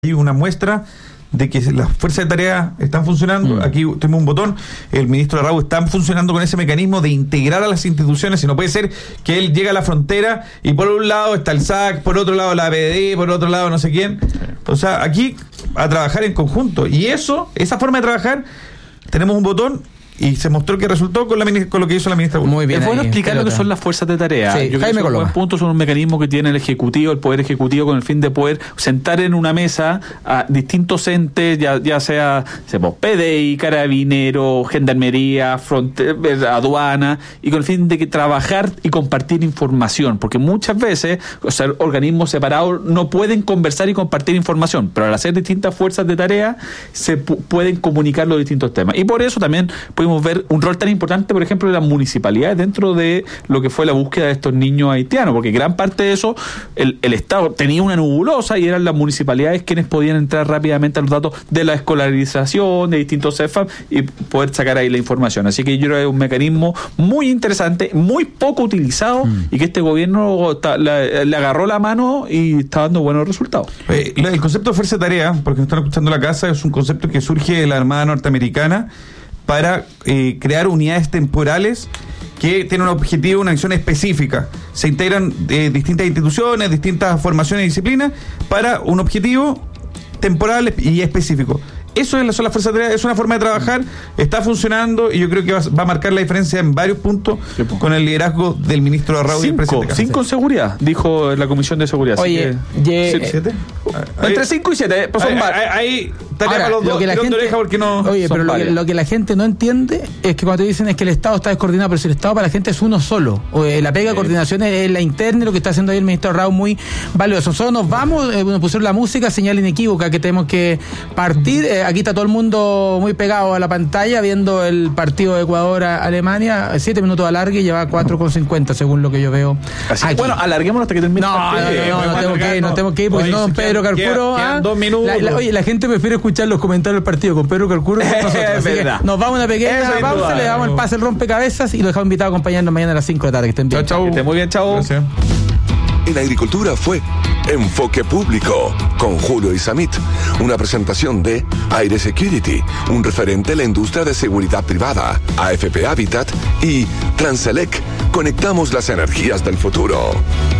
Hay una muestra de que las fuerzas de tarea están funcionando. Aquí tenemos un botón. El ministro Arrau está funcionando con ese mecanismo de integrar a las instituciones. Y no puede ser que él llegue a la frontera y por un lado está el SAC, por otro lado la APD, por otro lado no sé quién. O sea, aquí a trabajar en conjunto. Y esa forma de trabajar, tenemos un botón y se mostró que resultó con lo que hizo la ministra. Muy bien. Es bueno explicar lo que son las fuerzas de tarea. Sí, yo creo que es un buen punto, son un mecanismo que tiene el Ejecutivo, el Poder Ejecutivo, con el fin de poder sentar en una mesa a distintos entes, ya sea PDI, Carabineros, Gendarmería, Aduana, y con el fin de que trabajar y compartir información, porque muchas veces, organismos separados no pueden conversar y compartir información, pero al hacer distintas fuerzas de tarea se pueden comunicar los distintos temas. Y por eso también pudimos ver un rol tan importante, por ejemplo, de las municipalidades dentro de lo que fue la búsqueda de estos niños haitianos, porque gran parte de eso, el Estado tenía una nebulosa y eran las municipalidades quienes podían entrar rápidamente a los datos de la escolarización, de distintos CEFAM y poder sacar ahí la información. Así que yo creo que es un mecanismo muy interesante, muy poco utilizado y que este gobierno le agarró la mano y está dando buenos resultados. El concepto de fuerza de tarea, porque nos están escuchando la casa, es un concepto que surge de la Armada Norteamericana para crear unidades temporales que tienen un objetivo, una acción específica. Se integran distintas instituciones, distintas formaciones y disciplinas para un objetivo temporal y específico. Eso son las fuerzas de tarea, es una forma de trabajar, está funcionando y yo creo que va a marcar la diferencia en varios puntos con el liderazgo del ministro Arrau y el presidente. 5 en seguridad, dijo la Comisión de Seguridad. Oye, ¿7? Entre 5 y 7, pues son varios. Ahí estaría los dos, porque no. Oye, pero lo que la gente no entiende es que cuando te dicen es que el Estado está descoordinado, pero si el Estado para la gente es uno solo. La pega de coordinación es la interna y lo que está haciendo ahí el ministro Arrau muy valioso. Nosotros nos vamos, nos pusieron la música, señal inequívoca que tenemos que partir. Aquí está todo el mundo muy pegado a la pantalla viendo el partido de Ecuador-Alemania, 7 minutos de alargue y lleva 4,50 según lo que yo veo. Aquí. Bueno, alarguémoslo hasta que termine. No tenemos que ir porque si no, don Pedro Carcuro. Quedan 2 minutos. La gente prefiere escuchar los comentarios del partido con Pedro Carcuro que nosotros. Así que nos vamos a una pequeña pausa, le damos el pase al rompecabezas y lo dejamos invitado a acompañarnos mañana a las 5 de la tarde. Que estén bien. Chao. Que estén muy bien, chao. Gracias. En Agricultura fue Enfoque Público con Julio Isamit, una presentación de Aire Security, un referente en la industria de seguridad privada, AFP Habitat y Transelec. Conectamos las energías del futuro.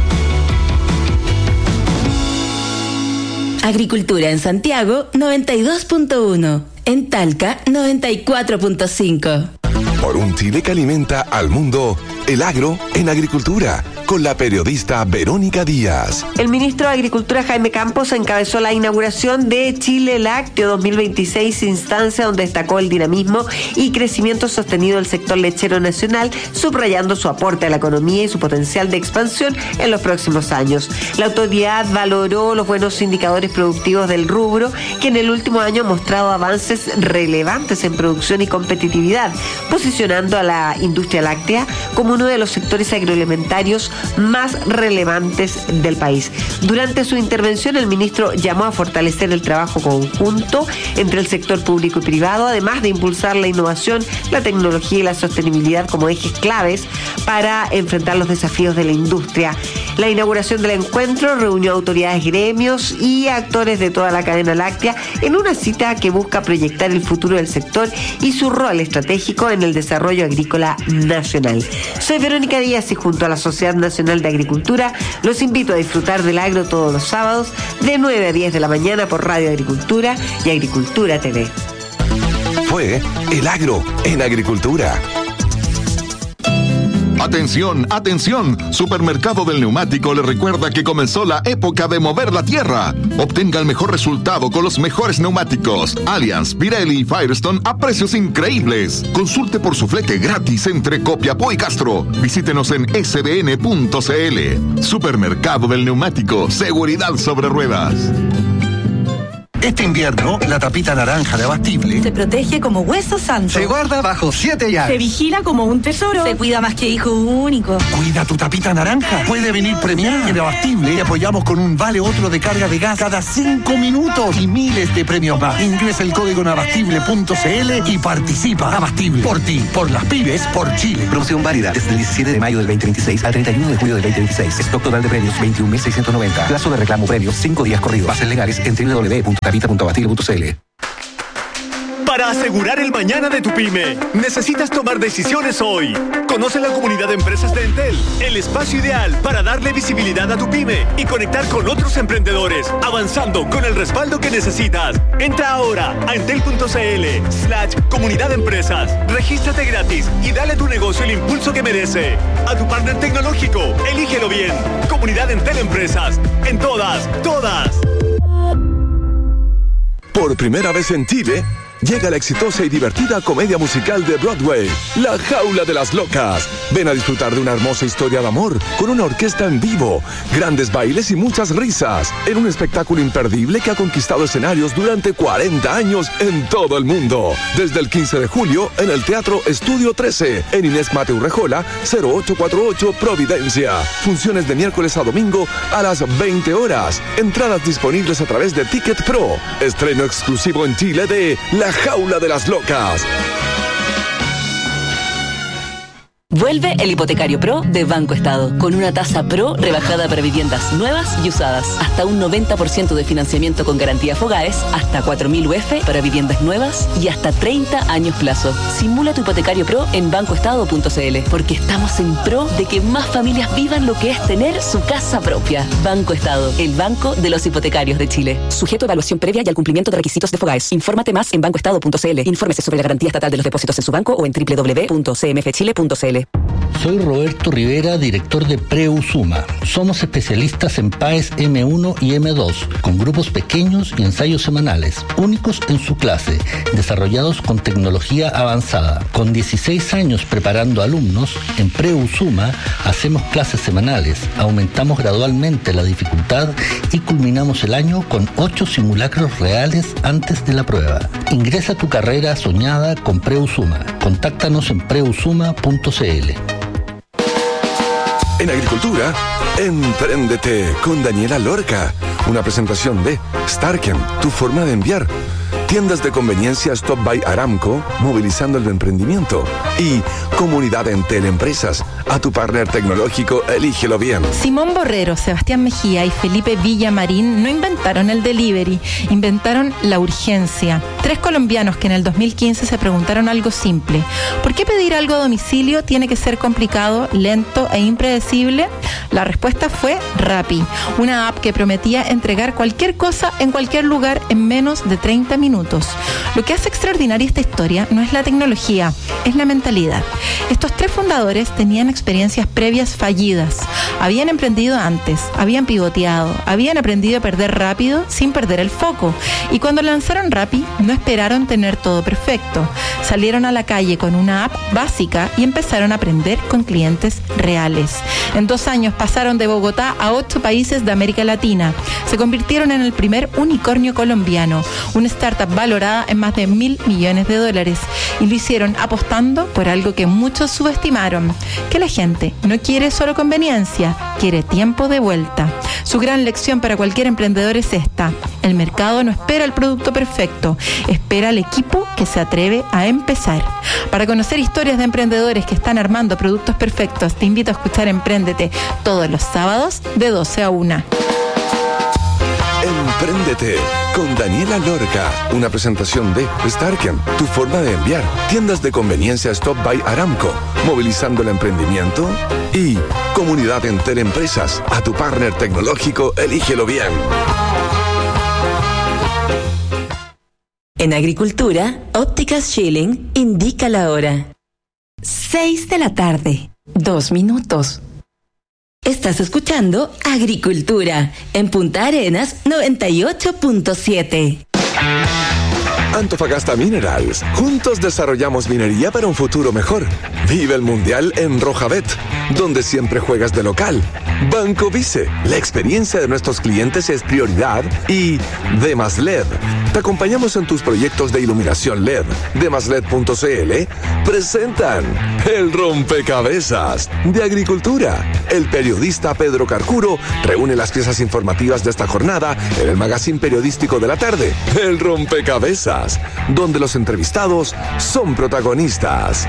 Agricultura en Santiago 92.1, en Talca 94.5. Por un Chile que alimenta al mundo, el agro en agricultura, con la periodista Verónica Díaz. El ministro de Agricultura Jaime Campos encabezó la inauguración de Chile Lácteo 2026, instancia donde destacó el dinamismo y crecimiento sostenido del sector lechero nacional, subrayando su aporte a la economía y su potencial de expansión en los próximos años. La autoridad valoró los buenos indicadores productivos del rubro, que en el último año ha mostrado avances relevantes en producción y competitividad, posicionando a la industria láctea como uno de los sectores agroalimentarios más relevantes del país. Durante su intervención, el ministro llamó a fortalecer el trabajo conjunto entre el sector público y privado, además de impulsar la innovación, la tecnología y la sostenibilidad como ejes claves para enfrentar los desafíos de la industria. La inauguración del encuentro reunió autoridades, gremios y actores de toda la cadena láctea en una cita que busca proyectar el futuro del sector y su rol estratégico en el desarrollo agrícola nacional. Soy Verónica Díaz y junto a la Sociedad Nacional de Agricultura los invito a disfrutar del agro todos los sábados de 9 a 10 de la mañana por Radio Agricultura y Agricultura TV. Fue el agro en agricultura. Atención, atención, Supermercado del Neumático le recuerda que comenzó la época de mover la tierra. Obtenga el mejor resultado con los mejores neumáticos Allianz, Pirelli y Firestone a precios increíbles. Consulte por su flete gratis entre Copiapó y Castro. Visítenos en sdn.cl. Supermercado del Neumático, seguridad sobre ruedas. Este invierno, la tapita naranja de Abastible se protege como hueso santo. se guarda bajo 7 llaves. Se vigila como un tesoro. Se cuida más que hijo único. Cuida tu tapita naranja. Puede venir premiada. En Abastible te apoyamos con un vale otro de carga de gas cada 5 minutos y miles de premios más. Ingresa el código en abastible.cl y participa. Abastible. Por ti, por las pymes, por Chile. Promoción válida desde el 17 de mayo del 2026 al 31 de julio del 2026. Stock total de premios 21.690. Plazo de reclamo premios 5 días corridos. Bases legales en www.tapita.abastible.cl. Para asegurar el mañana de tu pyme, necesitas tomar decisiones hoy. Conoce la comunidad de empresas de Entel, el espacio ideal para darle visibilidad a tu pyme y conectar con otros emprendedores, avanzando con el respaldo que necesitas. Entra ahora a entel.cl/comunidad de empresas. Regístrate gratis y dale a tu negocio el impulso que merece. A tu partner tecnológico, elígelo bien. Comunidad Entel Empresas. En todas. Por primera vez en Chile, llega la exitosa y divertida comedia musical de Broadway, La Jaula de las Locas. Ven a disfrutar de una hermosa historia de amor con una orquesta en vivo, grandes bailes y muchas risas, en un espectáculo imperdible que ha conquistado escenarios durante 40 años en todo el mundo. Desde el 15 de julio en el Teatro Estudio 13, en Inés Mateu Rejola, 0848 Providencia. Funciones de miércoles a domingo a las 20 horas. Entradas disponibles a través de Ticket Pro. Estreno exclusivo en Chile de La Jaula de las Locas. Vuelve el Hipotecario Pro de Banco Estado, con una tasa Pro rebajada para viviendas nuevas y usadas. Hasta un 90% de financiamiento con garantía Fogaes, hasta 4.000 UF para viviendas nuevas y hasta 30 años plazo. Simula tu Hipotecario Pro en bancoestado.cl, porque estamos en pro de que más familias vivan lo que es tener su casa propia. Banco Estado, el banco de los hipotecarios de Chile. Sujeto a evaluación previa y al cumplimiento de requisitos de Fogaes. Infórmate más en bancoestado.cl. Infórmese sobre la garantía estatal de los depósitos en su banco o en www.cmfchile.cl. Soy Roberto Rivera, director de Preusuma. Somos especialistas en PAES M1 y M2, con grupos pequeños y ensayos semanales, únicos en su clase, desarrollados con tecnología avanzada. Con 16 años preparando alumnos, en Preusuma hacemos clases semanales, aumentamos gradualmente la dificultad y culminamos el año con 8 simulacros reales antes de la prueba. Ingresa tu carrera soñada con Preusuma. Contáctanos en preusuma.cl. En Agricultura, Empréndete con Daniela Lorca. Una presentación de Starken, tu forma de enviar. Tiendas de conveniencia Stop by Aramco, movilizando el emprendimiento. Y Comunidad Entel Empresas, a tu partner tecnológico, elígelo bien. Simón Borrero, Sebastián Mejía y Felipe Villamarín no inventaron el delivery, inventaron la urgencia. 3 colombianos que en el 2015 se preguntaron algo simple: ¿por qué pedir algo a domicilio tiene que ser complicado, lento e impredecible? La respuesta fue Rappi, una app que prometía entregar cualquier cosa en cualquier lugar en menos de 30 minutos. Lo que hace extraordinaria esta historia no es la tecnología, es la mentalidad. Estos 3 fundadores tenían experiencias previas fallidas, habían emprendido antes, habían pivoteado, habían aprendido a perder rápido sin perder el foco, y cuando lanzaron Rappi no esperaron tener todo perfecto. Salieron a la calle con una app básica y empezaron a aprender con clientes reales. En 2 años pasaron de Bogotá a 8 países de América Latina. Se convirtieron en el primer unicornio colombiano, una startup valorada en más de $1.000 millones, y lo hicieron apostando por algo que muchos subestimaron: que la gente no quiere solo conveniencia, quiere tiempo de vuelta. Su gran lección para cualquier emprendedor es esta: el mercado no espera el producto perfecto, espera al equipo que se atreve a empezar. Para conocer historias de emprendedores que están armando productos perfectos, te invito a escuchar Empréndete todos los sábados de 12 a 1. Empréndete con Daniela Lorca. Una presentación de Starken, tu forma de enviar. Tiendas de conveniencia Stop by Aramco, movilizando el emprendimiento. Y Comunidad Entel Empresas, a tu partner tecnológico, elígelo bien. En Agricultura, Ópticas Schilling indica la hora. 6 de la tarde, 2 minutos. Estás escuchando Agricultura en Punta Arenas 98.7. Antofagasta Minerals. Juntos desarrollamos minería para un futuro mejor. Vive el Mundial en Rojabet, donde siempre juegas de local. Banco Vice. La experiencia de nuestros clientes es prioridad. Y Demas LED. Te acompañamos en tus proyectos de iluminación LED. Demasled.cl presentan El Rompecabezas de Agricultura. El periodista Pedro Carcuro reúne las piezas informativas de esta jornada en el magazine periodístico de la tarde, El Rompecabezas, donde los entrevistados son protagonistas.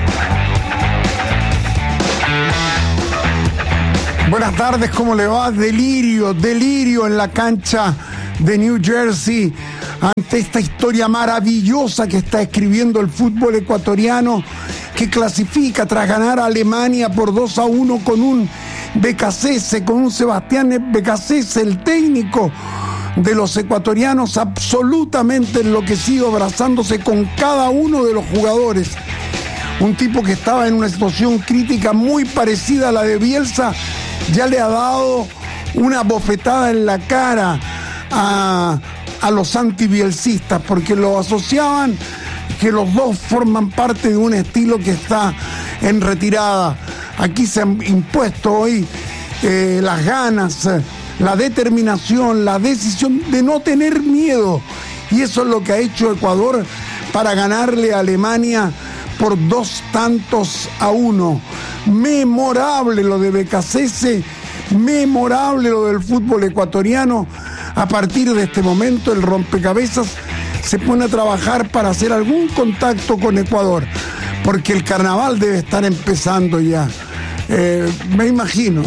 Buenas tardes, ¿cómo le va? Delirio en la cancha de New Jersey ante esta historia maravillosa que está escribiendo el fútbol ecuatoriano, que clasifica tras ganar a Alemania por 2-1 con un Becasese, con un Sebastián Becasese, el técnico de los ecuatorianos, absolutamente enloquecido, abrazándose con cada uno de los jugadores. Un tipo que estaba en una situación crítica muy parecida a la de Bielsa, ya le ha dado una bofetada en la cara a los antibielcistas, porque lo asociaban que los dos forman parte de un estilo que está en retirada. Aquí se han impuesto hoy las ganas, la determinación, la decisión de no tener miedo, y eso es lo que ha hecho Ecuador para ganarle a Alemania por 2-1. Memorable lo de Becasese, memorable lo del fútbol ecuatoriano. A partir de este momento el rompecabezas se pone a trabajar para hacer algún contacto con Ecuador, porque el carnaval debe estar empezando ya. Me imagino.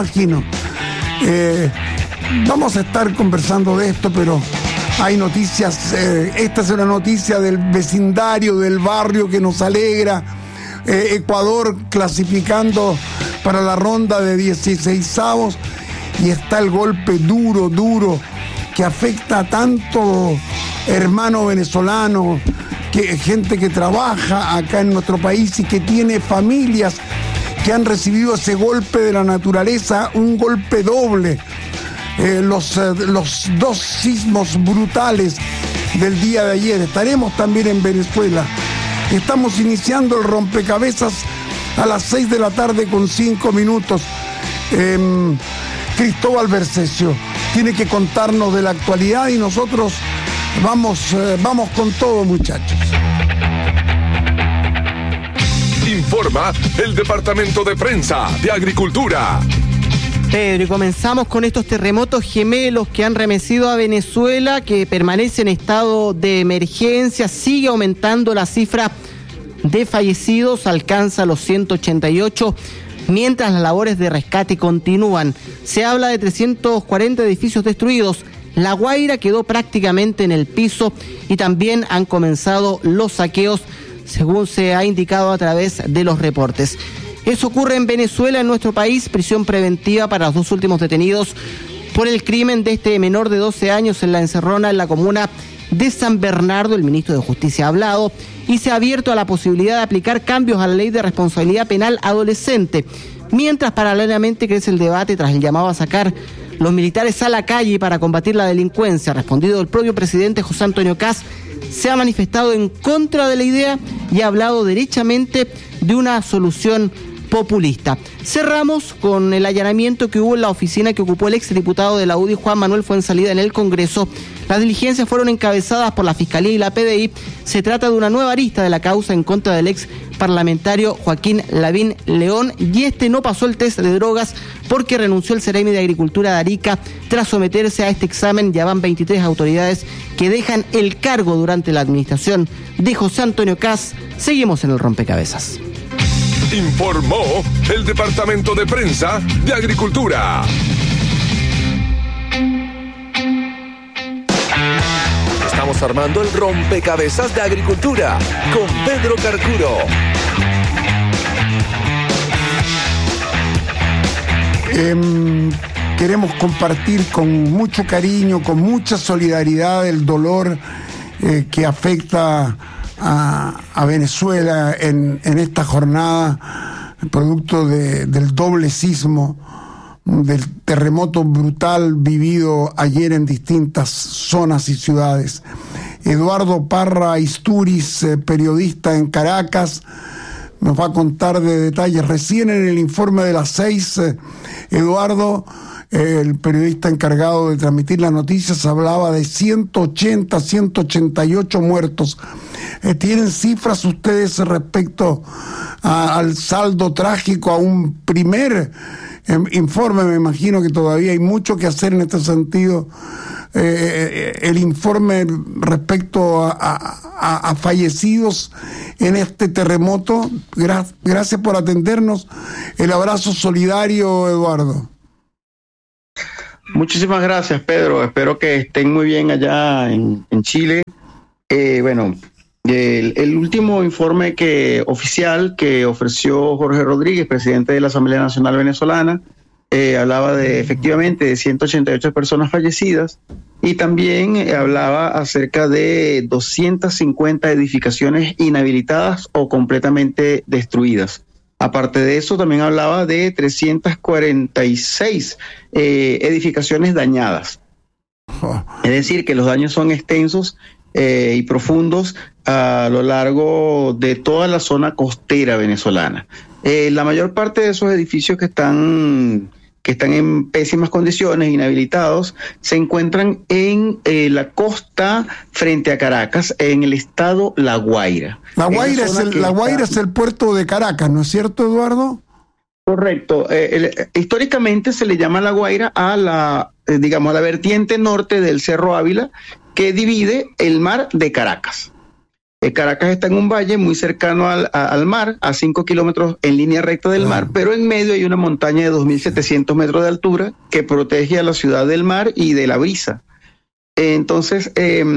Vamos a estar conversando de esto, pero hay noticias. Esta es una noticia del vecindario, del barrio, que nos alegra. Ecuador clasificando para la ronda de 16avos, y está el golpe duro que afecta a tanto hermano venezolano, gente que trabaja acá en nuestro país y que tiene familias que han recibido ese golpe de la naturaleza, un golpe doble. Los dos sismos brutales del día de ayer. Estaremos también en Venezuela. Estamos iniciando el rompecabezas a las 6 de la tarde con 5 minutos. Cristóbal Bercesio tiene que contarnos de la actualidad y nosotros vamos con todo, muchachos. Informa el Departamento de Prensa de Agricultura. Pedro, y comenzamos con estos terremotos gemelos que han remecido a Venezuela, que permanece en estado de emergencia. Sigue aumentando la cifra de fallecidos, alcanza los 188, mientras las labores de rescate continúan. Se habla de 340 edificios destruidos. La Guaira quedó prácticamente en el piso y también han comenzado los saqueos, según se ha indicado a través de los reportes. Eso ocurre en Venezuela. En nuestro país, prisión preventiva para los dos últimos detenidos por el crimen de este menor de 12 años en La Encerrona, en la comuna de San Bernardo. El ministro de Justicia ha hablado y se ha abierto a la posibilidad de aplicar cambios a la ley de responsabilidad penal adolescente, mientras paralelamente crece el debate tras el llamado a sacar los militares a la calle para combatir la delincuencia. Respondido el propio presidente José Antonio Kast, se ha manifestado en contra de la idea y ha hablado derechamente de una solución populista. Cerramos con el allanamiento que hubo en la oficina que ocupó el exdiputado de la UDI, Juan Manuel Fuenzalida, en el Congreso. Las diligencias fueron encabezadas por la Fiscalía y la PDI. Se trata de una nueva arista de la causa en contra del ex parlamentario Joaquín Lavín León, y este no pasó el test de drogas porque renunció el Ceremi de Agricultura de Arica tras someterse a este examen. Ya van 23 autoridades que dejan el cargo durante la administración de José Antonio Kast. Seguimos en el rompecabezas. Informó el Departamento de Prensa de Agricultura. Estamos armando el rompecabezas de Agricultura con Pedro Carcuro. Queremos compartir con mucho cariño, con mucha solidaridad, el dolor que afecta a Venezuela en esta jornada, producto del doble sismo, del terremoto brutal vivido ayer en distintas zonas y ciudades. Eduardo Parra Isturiz, periodista en Caracas, nos va a contar de detalles. Recién en el informe de las 6, Eduardo, el periodista encargado de transmitir las noticias, hablaba de 180, 188 muertos. ¿Tienen cifras ustedes respecto al saldo trágico, a un primer informe? Me imagino que todavía hay mucho que hacer en este sentido. El informe respecto a fallecidos en este terremoto. Gracias por atendernos. El abrazo solidario, Eduardo. Muchísimas gracias, Pedro. Espero que estén muy bien allá en Chile. El último informe oficial que ofreció Jorge Rodríguez, presidente de la Asamblea Nacional Venezolana, hablaba efectivamente de 188 personas fallecidas y también hablaba acerca de 250 edificaciones inhabilitadas o completamente destruidas. Aparte de eso, también hablaba de 346 edificaciones dañadas. Es decir, que los daños son extensos y profundos a lo largo de toda la zona costera venezolana. La mayor parte de esos edificios que están en pésimas condiciones, inhabilitados, se encuentran en la costa frente a Caracas, en el estado La Guaira. La Guaira es el puerto de Caracas, ¿no es cierto, Eduardo? Correcto. Históricamente se le llama La Guaira a la vertiente norte del Cerro Ávila, que divide el mar de Caracas. Caracas está en un valle muy cercano al mar, a 5 kilómetros en línea recta del mar, pero en medio hay una montaña de 2.700 metros de altura que protege a la ciudad del mar y de la brisa. Entonces,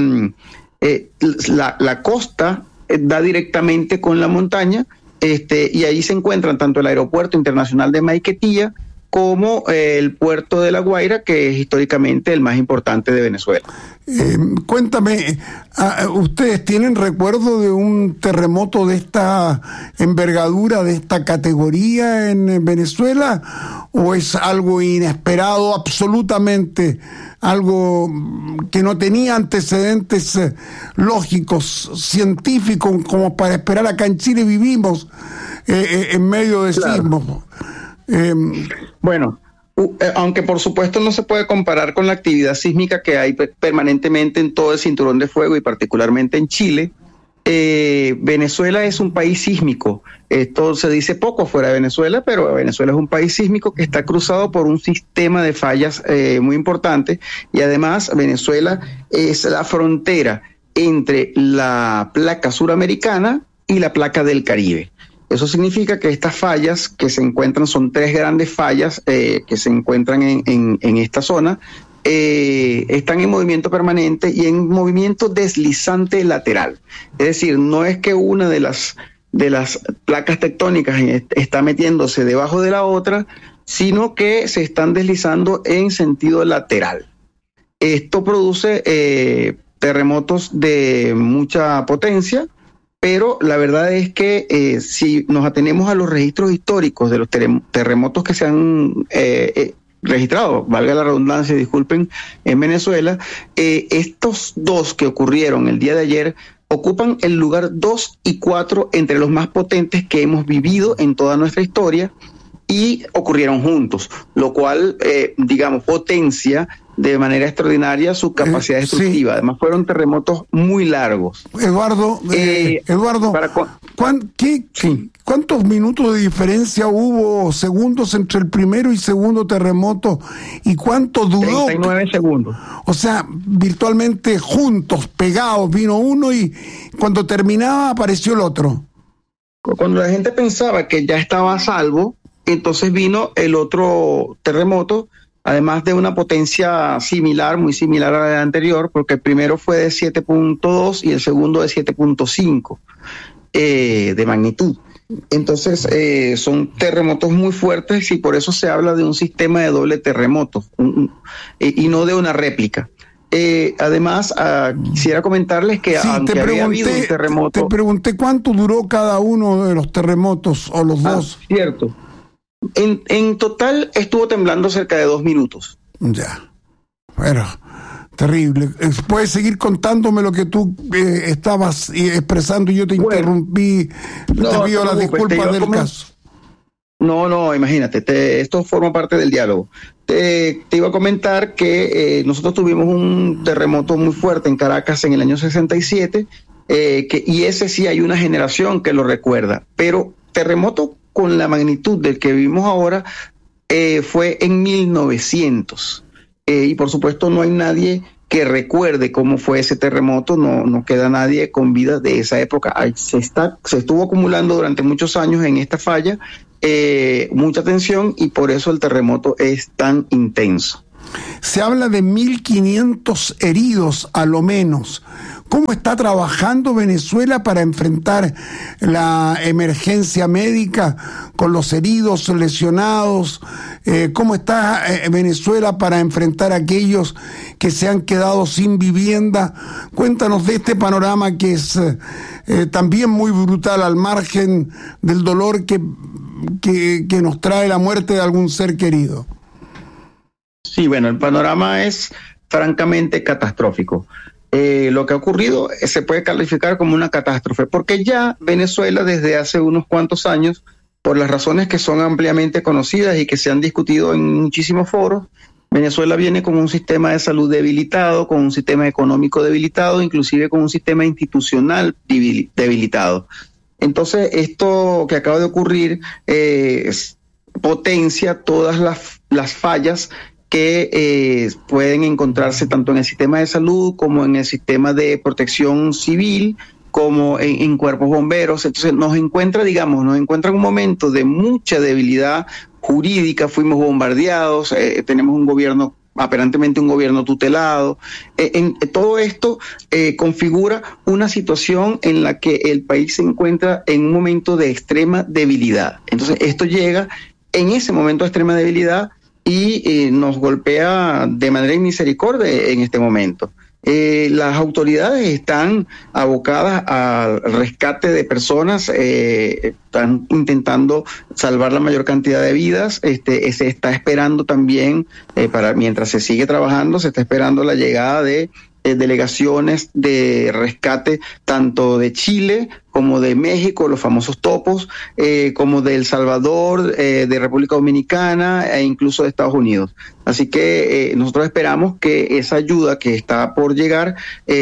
la costa da directamente con la montaña, y ahí se encuentran tanto el Aeropuerto Internacional de Maiquetía como el puerto de La Guaira, que es históricamente el más importante de Venezuela. Cuéntame, ¿ustedes tienen recuerdo de un terremoto de esta envergadura, de esta categoría en Venezuela? ¿O es algo inesperado, absolutamente, algo que no tenía antecedentes lógicos, científicos, como para esperar? Acá en Chile vivimos en medio de sismos. Aunque por supuesto no se puede comparar con la actividad sísmica que hay permanentemente en todo el cinturón de fuego y particularmente en Chile, Venezuela es un país sísmico. Esto se dice poco fuera de Venezuela, pero Venezuela es un país sísmico que está cruzado por un sistema de fallas muy importante, y además Venezuela es la frontera entre la placa suramericana y la placa del Caribe. Eso significa que estas fallas que se encuentran, son 3 grandes fallas que se encuentran en esta zona, están en movimiento permanente y en movimiento deslizante lateral. Es decir, no es que una de las placas tectónicas está metiéndose debajo de la otra, sino que se están deslizando en sentido lateral. Esto produce terremotos de mucha potencia, pero la verdad es que si nos atenemos a los registros históricos de los terremotos que se han registrado, valga la redundancia, disculpen, en Venezuela, estos 2 que ocurrieron el día de ayer ocupan el lugar 2 y 4 entre los más potentes que hemos vivido en toda nuestra historia, y ocurrieron juntos, lo cual, potencia de manera extraordinaria su capacidad destructiva. Además fueron terremotos muy largos. Eduardo, ¿cuántos minutos de diferencia hubo, segundos, entre el primero y segundo terremoto? ¿Y cuánto duró? 39 segundos. O sea, virtualmente juntos, pegados, vino uno y cuando terminaba apareció el otro. Cuando la gente pensaba que ya estaba a salvo, entonces vino el otro terremoto, además de una potencia similar, muy similar a la anterior, porque el primero fue de 7.2 y el segundo de 7.5 de magnitud. Entonces son terremotos muy fuertes y por eso se habla de un sistema de doble terremoto y no de una réplica. Además, quisiera comentarles que aunque había habido un terremoto... Te pregunté cuánto duró cada uno de los terremotos, o los dos. Cierto. En total estuvo temblando cerca de 2 minutos. Ya. Bueno, Terrible. Puedes seguir contándome lo que tú estabas expresando y yo te interrumpí. Te pido las disculpas del caso. No, imagínate, esto forma parte del diálogo. Te iba a comentar que nosotros tuvimos un terremoto muy fuerte en Caracas en el año 67, y ese sí hay una generación que lo recuerda, pero terremoto con la magnitud del que vivimos ahora fue en 1900. Y por supuesto no hay nadie que recuerde cómo fue ese terremoto, no queda nadie con vida de esa época. Se estuvo acumulando durante muchos años en esta falla mucha tensión y por eso el terremoto es tan intenso. Se habla de 1.500 heridos a lo menos. ¿Cómo está trabajando Venezuela para enfrentar la emergencia médica con los heridos, lesionados? ¿Cómo está Venezuela para enfrentar a aquellos que se han quedado sin vivienda? Cuéntanos de este panorama que es también muy brutal, al margen del dolor que nos trae la muerte de algún ser querido. Sí, bueno, el panorama es francamente catastrófico. Lo que ha ocurrido se puede calificar como una catástrofe, porque ya Venezuela desde hace unos cuantos años, por las razones que son ampliamente conocidas y que se han discutido en muchísimos foros, Venezuela viene con un sistema de salud debilitado, con un sistema económico debilitado, inclusive con un sistema institucional debilitado. Entonces, esto que acaba de ocurrir potencia todas las fallas que pueden encontrarse tanto en el sistema de salud como en el sistema de protección civil, como en cuerpos bomberos. Entonces nos encuentra en un momento de mucha debilidad jurídica, fuimos bombardeados, tenemos un gobierno, aparentemente un gobierno tutelado. Todo esto configura una situación en la que el país se encuentra en un momento de extrema debilidad. Entonces esto llega en ese momento de extrema debilidad y nos golpea de manera inmisericordia en este momento. Las autoridades están abocadas al rescate de personas, están intentando salvar la mayor cantidad de vidas. Se está esperando también, mientras se sigue trabajando, se está esperando la llegada de delegaciones de rescate tanto de Chile como de México, los famosos topos, como de El Salvador, de República Dominicana e incluso de Estados Unidos. Así que nosotros esperamos que esa ayuda que está por llegar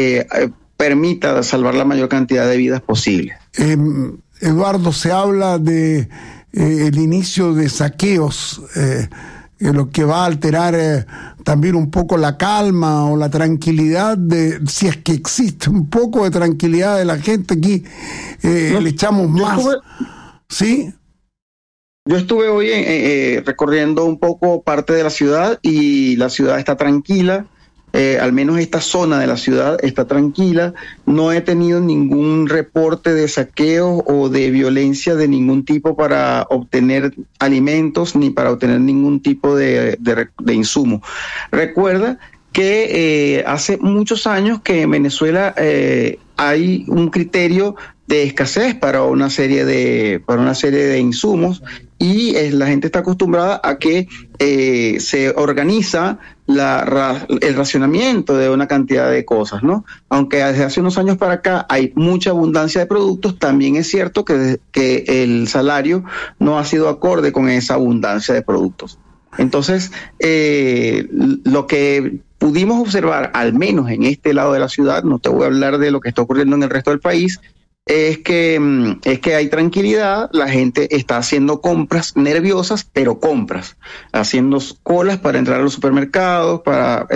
permita salvar la mayor cantidad de vidas posible. Eduardo, se habla de el inicio de saqueos, lo que va a alterar también un poco la calma o la tranquilidad, si es que existe un poco de tranquilidad de la gente aquí. Le echamos más. ¿Sí? Yo estuve hoy recorriendo un poco parte de la ciudad y la ciudad está tranquila. Al menos esta zona de la ciudad está tranquila. No he tenido ningún reporte de saqueo o de violencia de ningún tipo para obtener alimentos ni para obtener ningún tipo de insumo. Recuerda que hace muchos años que en Venezuela hay un criterio de escasez para una serie de insumos y la gente está acostumbrada a que se organiza el racionamiento de una cantidad de cosas, ¿no? Aunque desde hace unos años para acá hay mucha abundancia de productos, también es cierto que el salario no ha sido acorde con esa abundancia de productos. Entonces, lo que pudimos observar, al menos en este lado de la ciudad, no te voy a hablar de lo que está ocurriendo en el resto del país, es que hay tranquilidad, la gente está haciendo compras nerviosas, pero compras, haciendo colas para entrar a los supermercados, para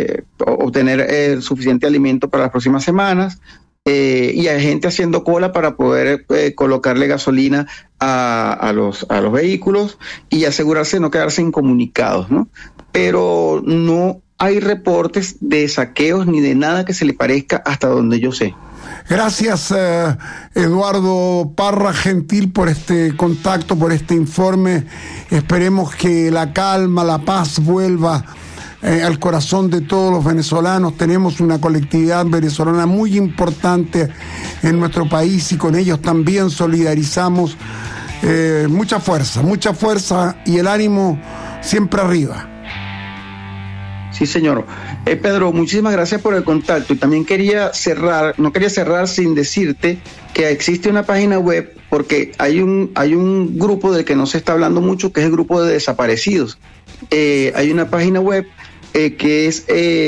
obtener suficiente alimento para las próximas semanas, y hay gente haciendo cola para poder colocarle gasolina a los vehículos y asegurarse de no quedarse incomunicados, ¿no? Pero no hay reportes de saqueos ni de nada que se le parezca hasta donde yo sé. Gracias, Eduardo Parra Gentil, por este contacto, por este informe. Esperemos que la calma, la paz vuelva al corazón de todos los venezolanos. Tenemos una colectividad venezolana muy importante en nuestro país y con ellos también solidarizamos. Mucha fuerza y el ánimo siempre arriba. Sí, señor. Pedro, muchísimas gracias por el contacto. Y también no quería cerrar sin decirte que existe una página web, porque hay un grupo del que no se está hablando mucho, que es el grupo de desaparecidos. Hay una página web que es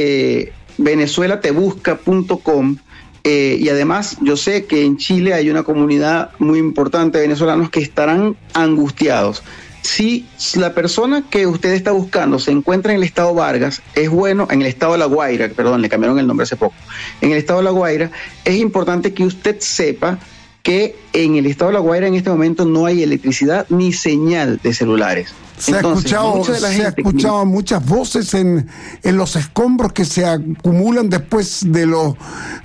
venezuelatebusca.com. Y además yo sé que en Chile hay una comunidad muy importante de venezolanos que estarán angustiados. Si la persona que usted está buscando se encuentra en el estado Vargas, es bueno, en el estado de La Guaira, perdón, le cambiaron el nombre hace poco, en el estado de La Guaira, es importante que usted sepa que en el estado de La Guaira en este momento no hay electricidad ni señal de celulares. Se ha escuchado muchas voces en los escombros que se acumulan después de los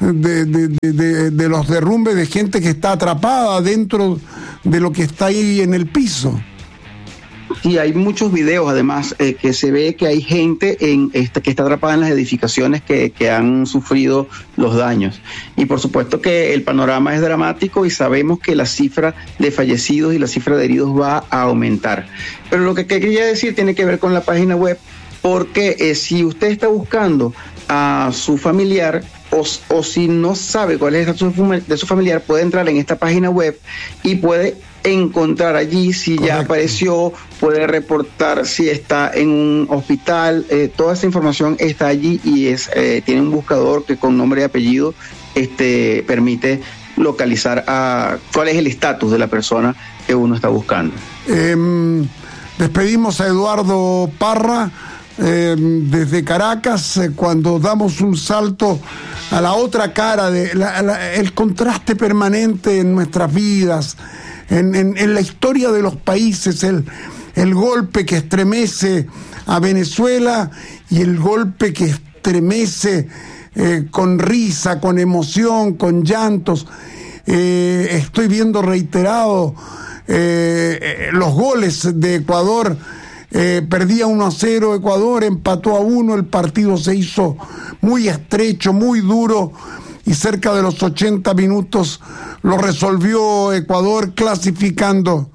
derrumbes de gente que está atrapada dentro de lo que está ahí en el piso. Sí, hay muchos videos además que se ve que hay gente que está atrapada en las edificaciones que han sufrido los daños. Y por supuesto que el panorama es dramático y sabemos que la cifra de fallecidos y la cifra de heridos va a aumentar. Pero lo que quería decir tiene que ver con la página web, porque si usted está buscando a su familiar o si no sabe cuál es el estatus de su familiar, puede entrar en esta página web y puede encontrar allí si ya apareció, puede reportar si está en un hospital, toda esa información está allí y tiene un buscador que con nombre y apellido permite localizar cuál es el estatus de la persona que uno está buscando. Despedimos a Eduardo Parra desde Caracas, cuando damos un salto a la otra cara de el contraste permanente en nuestras vidas, en la historia de los países, el golpe que estremece a Venezuela y el golpe que estremece con risa, con emoción, con llantos. Estoy viendo reiterado los goles de Ecuador. Perdía 1-0 Ecuador, empató a 1, el partido se hizo muy estrecho, muy duro, y cerca de los 80 minutos lo resolvió Ecuador clasificando.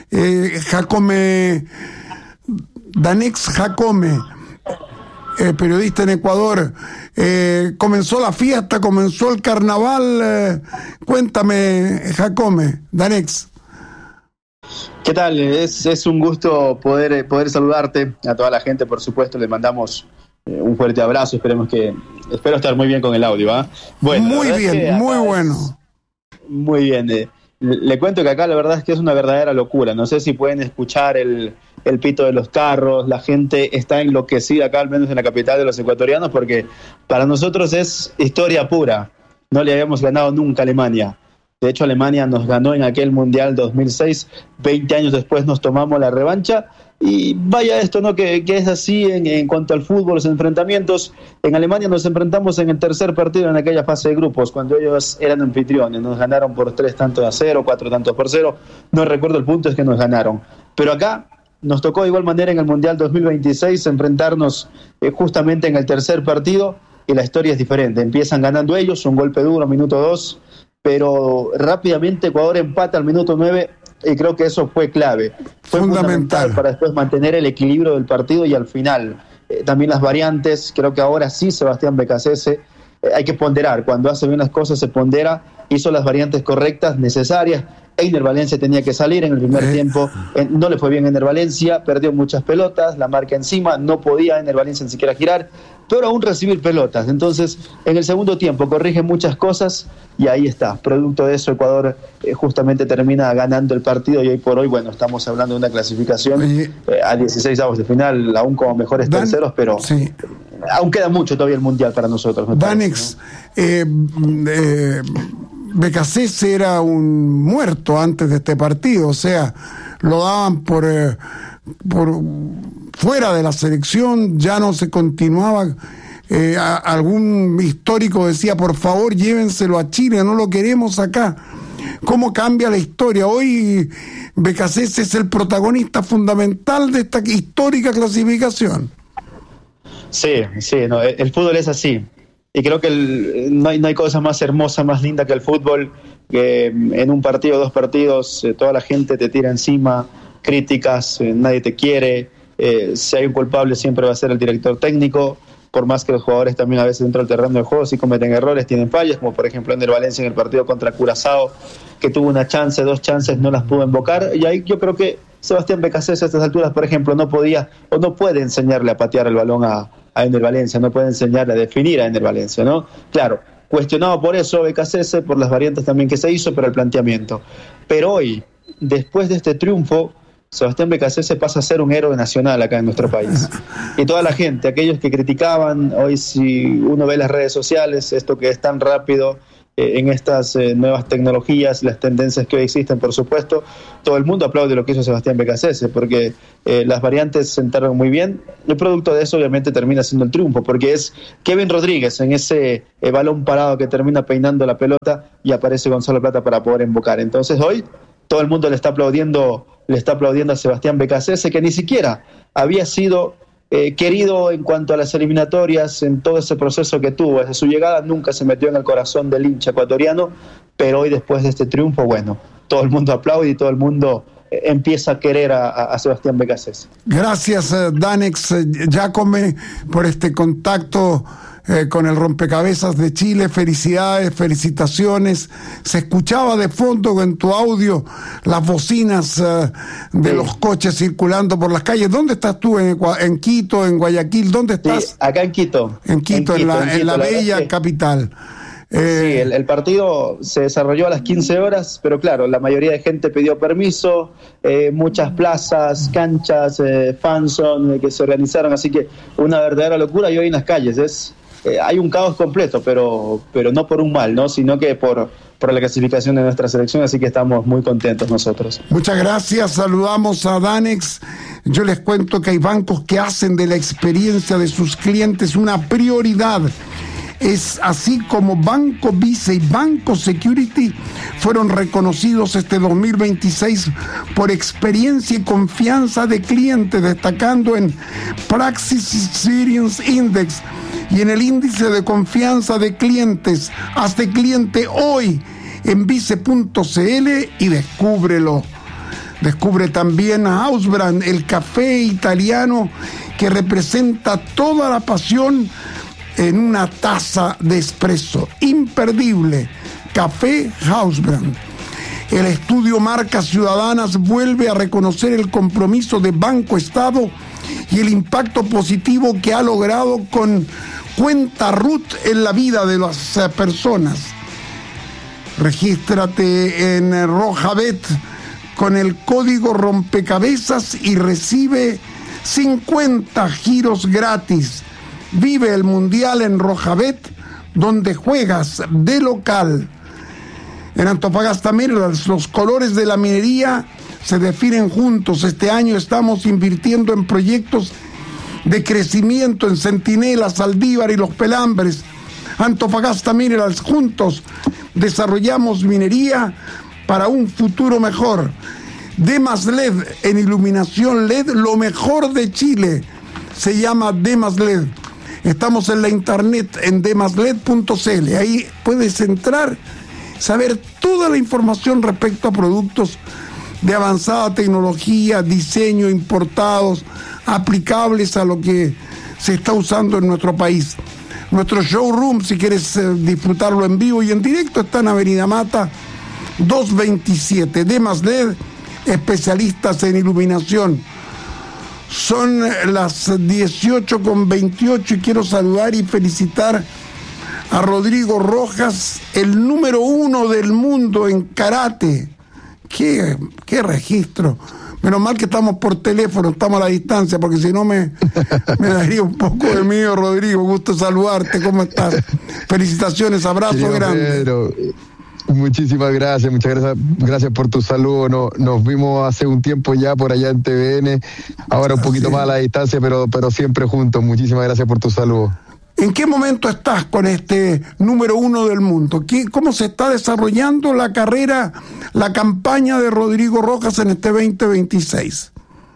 Danex Jacome, periodista en Ecuador, comenzó la fiesta, comenzó el carnaval. Cuéntame, Jacome, Danex. ¿Qué tal? Es un gusto poder saludarte. A toda la gente, por supuesto, le mandamos un fuerte abrazo. Espero estar muy bien con el audio, ¿ah? Bueno, muy bien, muy bueno. Muy bien. Le cuento que acá la verdad es que es una verdadera locura. No sé si pueden escuchar el pito de los carros. La gente está enloquecida acá, al menos en la capital de los ecuatorianos, porque para nosotros es historia pura. No le habíamos ganado nunca a Alemania. De hecho, Alemania nos ganó en aquel Mundial 2006, 20 años después nos tomamos la revancha, y vaya esto, ¿no? Que es así en cuanto al fútbol, los enfrentamientos. En Alemania nos enfrentamos en el tercer partido en aquella fase de grupos, cuando ellos eran anfitriones, nos ganaron por 3-0, 4-0, no recuerdo el punto, es que nos ganaron. Pero acá nos tocó de igual manera en el Mundial 2026 enfrentarnos justamente en el tercer partido, y la historia es diferente. Empiezan ganando ellos, un golpe duro, minuto 2, pero rápidamente Ecuador empata al minuto 9 y creo que eso fue clave. Fue fundamental para después mantener el equilibrio del partido y al final también las variantes. Creo que ahora sí Sebastián Becasese, hay que ponderar, cuando hace bien las cosas se pondera, hizo las variantes correctas, necesarias. Einer Valencia tenía que salir en el primer tiempo, no le fue bien a Einer Valencia, perdió muchas pelotas, la marca encima, no podía Einer Valencia ni siquiera girar, pero aún recibir pelotas. Entonces, en el segundo tiempo corrige muchas cosas y ahí está. Producto de eso, Ecuador justamente termina ganando el partido y hoy por hoy, bueno, estamos hablando de una clasificación a 16avos de final, aún como mejores terceros, pero aún queda mucho todavía el Mundial para nosotros. Danex, Becasese era un muerto antes de este partido, o sea, lo daban por fuera de la selección, ya no se continuaba. Algún histórico decía, por favor, llévenselo a Chile, no lo queremos acá. ¿Cómo cambia la historia? Hoy Becasese es el protagonista fundamental de esta histórica clasificación. Sí, no, el fútbol es así. Y creo que no hay cosa más hermosa, más linda que el fútbol, que en un partido, dos partidos, toda la gente te tira encima, críticas, nadie te quiere, si hay un culpable siempre va a ser el director técnico, por más que los jugadores también a veces dentro del terreno de juego sí cometen errores, tienen fallas, como por ejemplo Ender Valencia en el partido contra Curazao, que tuvo una chance, 2 chances, no las pudo invocar, y ahí yo creo que Sebastián Becasese a estas alturas, por ejemplo, no podía o no puede enseñarle a patear el balón a Ender Valencia, no puede enseñarle a definir a Ender Valencia, ¿no? Claro, cuestionado por eso Becasese, por las variantes también que se hizo, pero el planteamiento. Pero hoy, después de este triunfo, Sebastián Becasese pasa a ser un héroe nacional acá en nuestro país. Y toda la gente, aquellos que criticaban, hoy si uno ve las redes sociales, esto que es tan rápido, en estas nuevas tecnologías, las tendencias que hoy existen, por supuesto, todo el mundo aplaude lo que hizo Sebastián Becasese, porque las variantes sentaron muy bien. El producto de eso obviamente termina siendo el triunfo, porque es Kevin Rodríguez en ese balón parado que termina peinando la pelota y aparece Gonzalo Plata para poder invocar. Entonces hoy todo el mundo le está aplaudiendo a Sebastián Becasese, que ni siquiera había sido querido en cuanto a las eliminatorias, en todo ese proceso que tuvo. Desde su llegada nunca se metió en el corazón del hincha ecuatoriano, pero hoy después de este triunfo, bueno, todo el mundo aplaude y todo el mundo empieza a querer a Sebastián Becasese. Gracias, Danex Jacome, por este contacto con el rompecabezas de Chile. Felicidades, felicitaciones. Se escuchaba de fondo en tu audio las bocinas de los coches circulando por las calles. ¿Dónde estás tú? ¿En Quito, en Guayaquil? ¿Dónde estás? Sí, acá en Quito. En Quito, en la bella capital. Sí, el partido se desarrolló a las 15 horas, pero claro, la mayoría de gente pidió permiso, muchas plazas, canchas, fanzone que se organizaron, así que una verdadera locura. Y hoy en las calles hay un caos completo, pero no por un mal, ¿no? Sino que por la clasificación de nuestra selección, así que estamos muy contentos nosotros. Muchas gracias, saludamos a Danex. Yo les cuento que hay bancos que hacen de la experiencia de sus clientes una prioridad. Es así como Banco Vice y Banco Security fueron reconocidos este 2026 por experiencia y confianza de clientes, destacando en Praxis Experience Index y en el índice de confianza de clientes. Hazte cliente hoy en vice.cl y descúbrelo. Descubre también a Hausbrand, el café italiano que representa toda la pasión en una taza de espresso. Imperdible. Café Hausbrand. El estudio Marcas Ciudadanas vuelve a reconocer el compromiso de Banco Estado y el impacto positivo que ha logrado con Cuenta RUT en la vida de las personas. Regístrate en Rojabet con el código rompecabezas y recibe 50 giros gratis. Vive el Mundial en Rojabet, donde juegas de local. En Antofagasta Minerals, los colores de la minería se definen juntos. Este año estamos invirtiendo en proyectos de crecimiento en Centinela, Saldívar y Los Pelambres. Antofagasta Minerals, juntos desarrollamos minería para un futuro mejor. Demas LED, en iluminación LED, lo mejor de Chile. Se llama Demas LED. Estamos en la internet en demasled.cl. Ahí puedes entrar, saber toda la información respecto a productos de avanzada tecnología, diseño, importados, aplicables a lo que se está usando en nuestro país. Nuestro showroom, si quieres disfrutarlo en vivo y en directo, está en Avenida Mata 227. Demas LED, especialistas en iluminación. Son las 18:28 y quiero saludar y felicitar a Rodrigo Rojas, el número 1 del mundo en karate. ¡Qué registro! Menos mal que estamos por teléfono, estamos a la distancia, porque si no me daría un poco de miedo. Rodrigo, gusto saludarte, ¿cómo estás? Felicitaciones, abrazo Querido grande. Pedro, muchísimas gracias, muchas gracias por tu saludo. Nos vimos hace un tiempo ya por allá en TVN, ahora un poquito más a la distancia, pero siempre juntos. Muchísimas gracias por tu saludo. ¿En qué momento estás con este número 1 del mundo? ¿Cómo se está desarrollando la carrera, la campaña de Rodrigo Rojas en este 2026?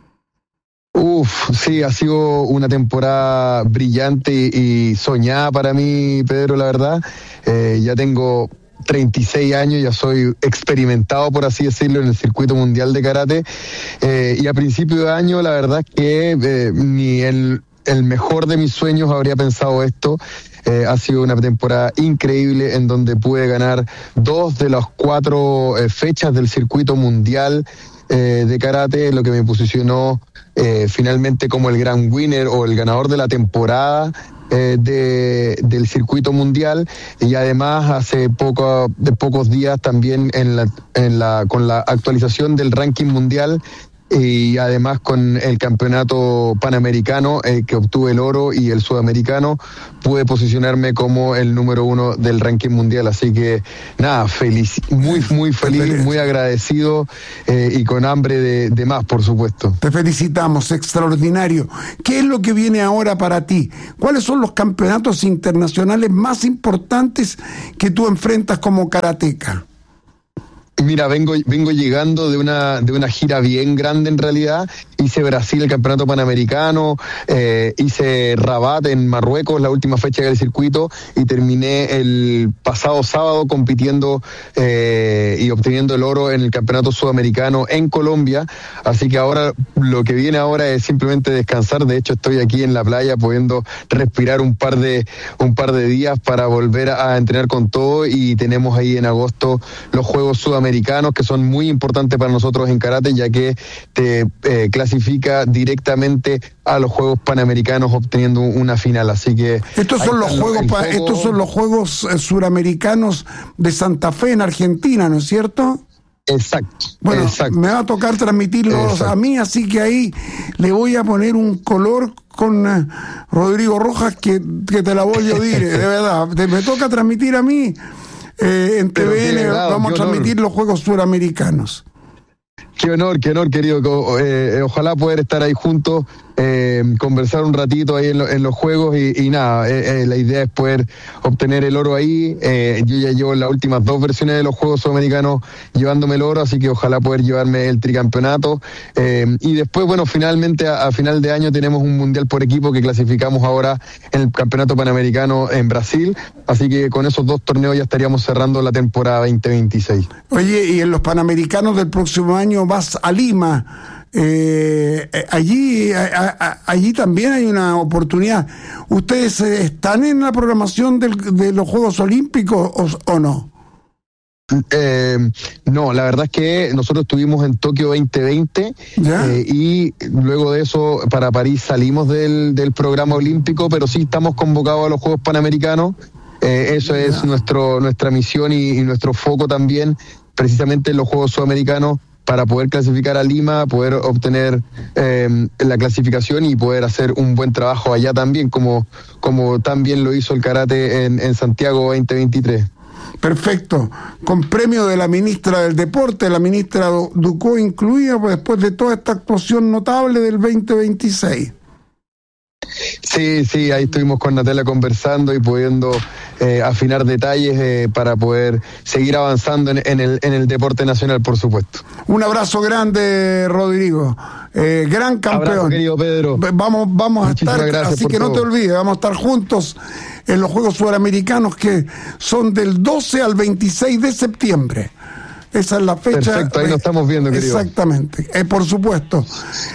Sí, ha sido una temporada brillante y soñada para mí, Pedro, la verdad. Ya tengo 36 años, ya soy experimentado, por así decirlo, en el circuito mundial de karate. Y a principio de año, la verdad es que ni el mejor de mis sueños habría pensado esto. Ha sido una temporada increíble en donde pude ganar 2 de las 4 fechas del circuito mundial de karate, lo que me posicionó finalmente como el gran winner o el ganador de la temporada del circuito mundial. Y además hace pocos días también con la actualización del ranking mundial y además con el campeonato panamericano que obtuve el oro y el sudamericano, pude posicionarme como el número 1 del ranking mundial. Así que nada, muy feliz, muy agradecido y con hambre de más, por supuesto. Te felicitamos, extraordinario. ¿Qué es lo que viene ahora para ti? ¿Cuáles son los campeonatos internacionales más importantes que tú enfrentas como karateca? Mira, vengo llegando de una gira bien grande en realidad. Hice Brasil, el campeonato panamericano, hice Rabat en Marruecos, la última fecha del circuito, y terminé el pasado sábado compitiendo y obteniendo el oro en el campeonato sudamericano en Colombia. Así que ahora lo que viene ahora es simplemente descansar. De hecho, estoy aquí en la playa pudiendo respirar un par de días para volver a entrenar con todo, y tenemos ahí en agosto los Juegos Sudamericanos, que son muy importantes para nosotros en karate, ya que te clasifica directamente a los Juegos Panamericanos obteniendo una final. Así que estos son los Juegos Suramericanos de Santa Fe en Argentina, ¿no es cierto? Exacto. Bueno, exacto. Me va a tocar transmitirlos a mí, así que ahí le voy a poner un color con Rodrigo Rojas que te la voy a decir, de verdad. Me toca transmitir a mí. En TVN vamos a transmitir los Juegos Suramericanos. Qué honor, querido. Ojalá poder estar ahí juntos, conversar un ratito ahí en los Juegos y nada, la idea es poder obtener el oro ahí. Yo ya llevo las últimas 2 versiones de los Juegos Sudamericanos llevándome el oro, así que ojalá poder llevarme el tricampeonato. Y después, bueno, finalmente a final de año tenemos un mundial por equipo que clasificamos ahora en el campeonato panamericano en Brasil, así que con esos 2 torneos ya estaríamos cerrando la temporada 2026. Oye, y en los Panamericanos del próximo año vas a Lima. Allí también hay una oportunidad. ¿Ustedes están en la programación de los Juegos Olímpicos o no? No, la verdad es que nosotros estuvimos en Tokio 2020 y luego de eso para París salimos del programa olímpico, pero sí estamos convocados a los Juegos Panamericanos. Eso es nuestra misión y nuestro foco también, precisamente en los Juegos Sudamericanos, para poder clasificar a Lima, poder obtener la clasificación y poder hacer un buen trabajo allá también, como también lo hizo el karate en Santiago 2023. Perfecto. Con premio de la ministra del Deporte, la ministra Ducó incluida, pues después de toda esta actuación notable del 2026. Sí, ahí estuvimos con Natalia conversando y pudiendo afinar detalles para poder seguir avanzando en el deporte nacional, por supuesto. Un abrazo grande, Rodrigo. Gran campeón. Abrazo, querido Pedro. Vamos a estar, así que no te olvides, vamos a estar juntos en los Juegos Suramericanos, que son del 12 al 26 de septiembre. Esa es la fecha. Perfecto, ahí nos estamos viendo, querido. Exactamente, por supuesto.